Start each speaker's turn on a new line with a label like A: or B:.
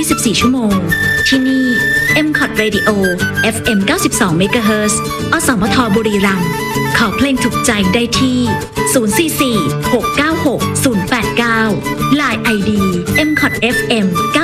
A: 24 ชั่วโมงที่นี่ MCOT Radio FM 92 MHz อสมทบุรีรัมย์ขอเพลงถูกใจได้ที่044 696 089 Line ID MCOT FM 92